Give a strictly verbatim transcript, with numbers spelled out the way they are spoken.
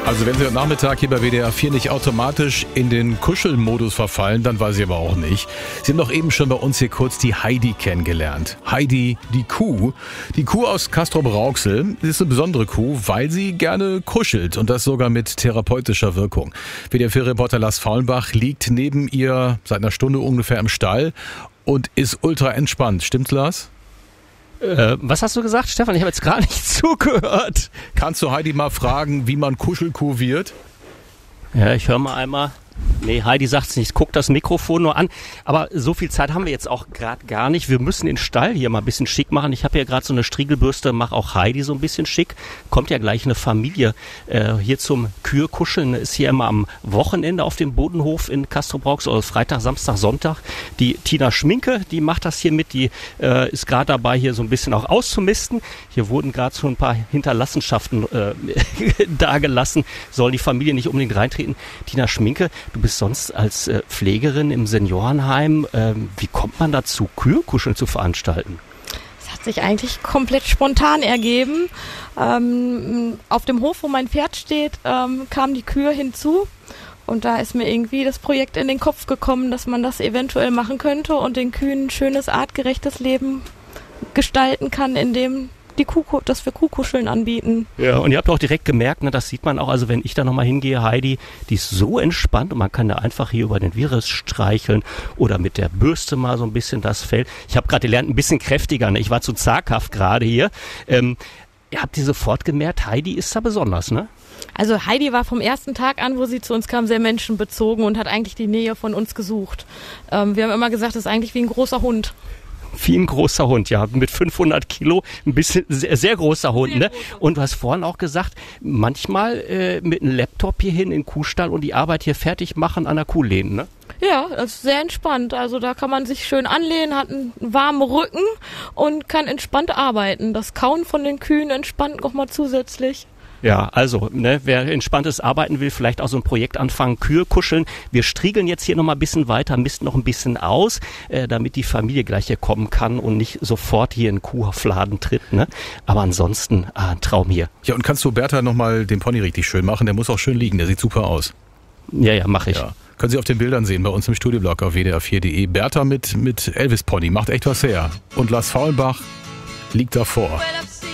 Also wenn Sie heute Nachmittag hier bei W D R vier nicht automatisch in den Kuschelmodus verfallen, dann weiß ich aber auch nicht. Sie haben doch eben schon bei uns hier kurz die Heidi kennengelernt. Heidi, die Kuh. Die Kuh aus Castrop-Rauxel ist eine besondere Kuh, weil sie gerne kuschelt und das sogar mit therapeutischer Wirkung. W D R vier-Reporter Lars Faulenbach liegt neben ihr seit einer Stunde ungefähr im Stall und ist ultra entspannt. Stimmt's, Lars? Äh, was hast du gesagt, Stefan? Ich habe jetzt gar nicht zugehört. Kannst du Heidi mal fragen, wie man Kuschelkuh wird? Ja, ich höre mal einmal. Nee, Heidi sagt's nicht. Guck das Mikrofon nur an. Aber so viel Zeit haben wir jetzt auch gerade gar nicht. Wir müssen den Stall hier mal ein bisschen schick machen. Ich habe hier gerade so eine Striegelbürste, mach auch Heidi so ein bisschen schick. Kommt ja gleich eine Familie äh, hier zum Kühe-Kuscheln. Ist hier immer am Wochenende auf dem Bodenhof in Castrop-Rauxel, also Freitag, Samstag, Sonntag. Die Tina Schminke, die macht das hier mit. Die äh, ist gerade dabei, hier so ein bisschen auch auszumisten. Hier wurden gerade so ein paar Hinterlassenschaften äh, dagelassen. Soll die Familie nicht unbedingt reintreten. Tina Schminke, du bist sonst als äh, Pflegerin im Seniorenheim. Ähm, wie kommt man dazu, Kühe-Kuscheln zu veranstalten? Das hat sich eigentlich komplett spontan ergeben. Ähm, auf dem Hof, wo mein Pferd steht, ähm, kamen die Kühe hinzu. Und da ist mir irgendwie das Projekt in den Kopf gekommen, dass man das eventuell machen könnte und den Kühen ein schönes, artgerechtes Leben gestalten kann, indem die Kuh, dass wir Kuhkuscheln anbieten. Ja, und ihr habt auch direkt gemerkt, ne, das sieht man auch, also wenn ich da nochmal hingehe, Heidi, die ist so entspannt und man kann da einfach hier über den Virus streicheln oder mit der Bürste mal so ein bisschen das Fell. Ich habe gerade gelernt, ein bisschen kräftiger, ne? Ich war zu zaghaft gerade hier. Ähm, ihr habt ihr sofort gemerkt, Heidi ist da besonders, ne? Also Heidi war vom ersten Tag an, wo sie zu uns kam, sehr menschenbezogen und hat eigentlich die Nähe von uns gesucht. Ähm, wir haben immer gesagt, das ist eigentlich wie ein großer Hund. Wie ein großer Hund, ja, mit fünfhundert Kilo, ein bisschen sehr, sehr großer Hund, sehr ne? Großer. Und du hast vorhin auch gesagt, manchmal äh, mit einem Laptop hier hin in den Kuhstall und die Arbeit hier fertig machen an der Kuh lehnen, ne? Ja, das ist sehr entspannt. Also da kann man sich schön anlehnen, hat einen warmen Rücken und kann entspannt arbeiten. Das Kauen von den Kühen entspannt nochmal zusätzlich. Ja, also, ne, wer entspanntes arbeiten will, vielleicht auch so ein Projekt anfangen, Kühe kuscheln. Wir striegeln jetzt hier noch mal ein bisschen weiter, misten noch ein bisschen aus, äh, damit die Familie gleich hier kommen kann und nicht sofort hier in den Kuhfladen tritt, ne? Aber ansonsten, ah, ein Traum hier. Ja, und kannst du Bertha noch mal den Pony richtig schön machen? Der muss auch schön liegen, der sieht super aus. Ja, ja, mach ich. Ja. Können Sie auf den Bildern sehen, bei uns im Studioblog auf W D R vier punkt de. Bertha mit, mit Elvis-Pony, macht echt was her. Und Lars Faulenbach liegt davor.